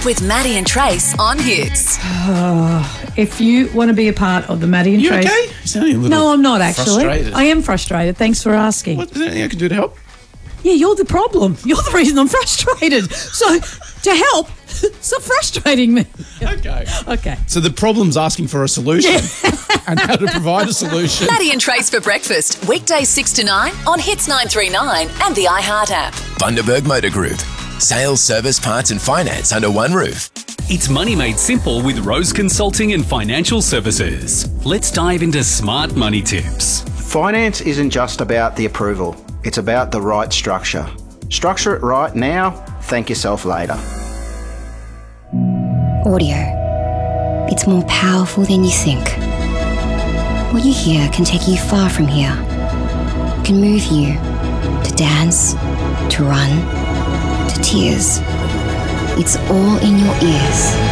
with Maddie and Trace on Hits. If you want to be a part of the Maddie and You Trace... okay? You sounding a little No, I'm not actually. frustrated. I am frustrated. Thanks for asking. What, is there anything I can do to help? Yeah, you're the problem. You're the reason I'm frustrated. So, to help, stop frustrating me. Okay. Okay. So the problem's asking for a solution and how to provide a solution. Maddie and Trace for breakfast, weekdays 6 to 9 on Hits 939 and the iHeart app. Bundaberg Motor Group. Sales, service, parts and finance under one roof. It's money made simple with Rose Consulting and Financial Services. Let's dive into smart money tips. Finance isn't just about the approval, it's about the right structure. Structure it right now, thank yourself later. Audio. It's more powerful than you think. What you hear can take you far from here. It can move you to dance, to run, to tears. It's all in your ears.